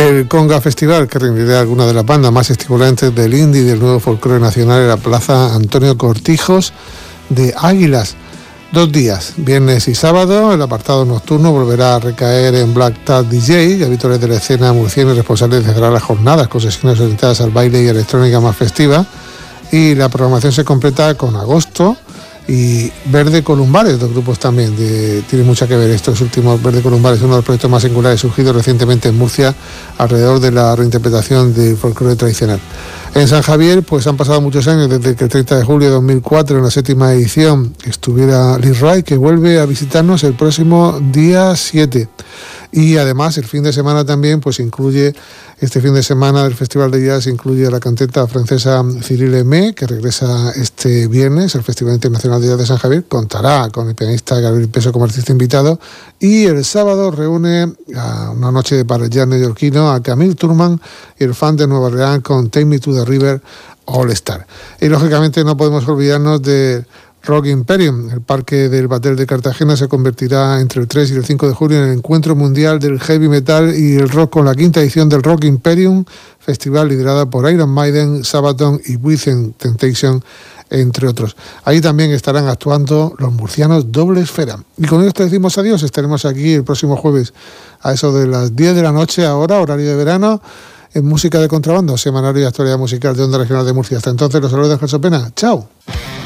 El Conga Festival, que reunirá algunas de las bandas más estimulantes del indie y del nuevo folclore nacional en la Plaza Antonio Cortijos de Águilas. 2 días, viernes y sábado. El apartado nocturno volverá a recaer en Black Tat DJ, habituales de la escena murciana y responsables de cerrar las jornadas con sesiones orientadas al baile y electrónica más festiva. Y la programación se completa con Agosto y Verde Columbares, 2 grupos también. Tiene mucho que ver estos últimos. Verde Columbares, uno de los proyectos más singulares surgidos recientemente en Murcia alrededor de la reinterpretación del folclore tradicional. En San Javier, pues han pasado muchos años desde que el 30 de julio de 2004, en la 7ª edición, estuviera Liz Wright, que vuelve a visitarnos el próximo día 7. Y además el fin de semana también, pues incluye, este fin de semana del Festival de Jazz incluye a la cantante francesa Cyril Aimé, que regresa este viernes al Festival Internacional de Jazz de San Javier. Contará con el pianista Gabriel Peso como artista invitado. Y el sábado reúne a una noche para el jazz neoyorquino a Camille Turman y el fan de Nueva Orleans con Take Me to the River All Star. Y lógicamente no podemos olvidarnos de Rock Imperium. El Parque del Batel de Cartagena se convertirá entre el 3 y el 5 de julio en el encuentro mundial del heavy metal y el rock, con la 5ª edición del Rock Imperium, festival liderada por Iron Maiden, Sabaton y Within Temptation, entre otros. Ahí también estarán actuando los murcianos Doble Esfera. Y con esto decimos adiós. Estaremos aquí el próximo jueves a eso de las 10 de la noche, ahora, horario de verano, en Música de Contrabando, semanario de actualidad musical de Onda Regional de Murcia. Hasta entonces, los saludos de Ángel Sopena. ¡Chao!